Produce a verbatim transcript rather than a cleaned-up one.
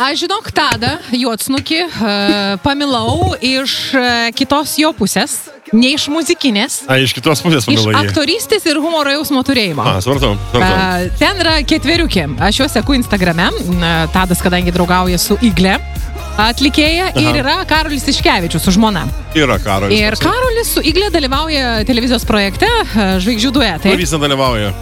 Aš žinok, Tadą Juodsnukį uh, pamilau iš uh, kitos jo pusės, ne iš muzikinės. A, iš kitos pusės pamilai. Iš aktorystės ir humoro jausmo turėjimo. A, svartau, svartau. Uh, ten yra ketveriukė. Aš juos seku Instagrame. Uh, Tadas, kadangi draugauja su Igle atlikėja. Aha. Ir yra Karolis Tiškevičius su žmona. Yra Karolis. Ir Karolis su Igle dalyvauja televizijos projekte Žvaigždžių duetai. Kur jis nedalyvauja?